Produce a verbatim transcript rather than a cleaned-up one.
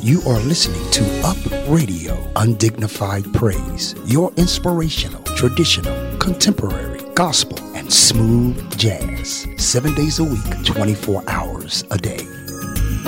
You are listening to Up Radio, Undignified Praise, your inspirational, traditional, contemporary, gospel, and smooth jazz. Seven days a week, twenty-four hours a day.